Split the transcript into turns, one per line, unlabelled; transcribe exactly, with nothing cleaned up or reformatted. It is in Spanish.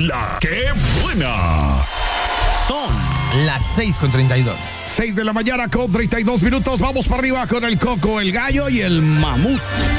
La que buena.
Son las seis con treinta y dos.
seis de la mañana con treinta y dos minutos. Vamos para arriba con el Coco, el Gallo y el Mamut.